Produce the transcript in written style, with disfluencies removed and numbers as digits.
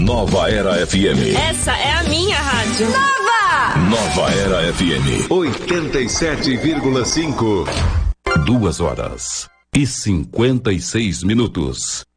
Nova Era FM. Essa é a minha rádio. Nova Era FM 87,5. 2h56.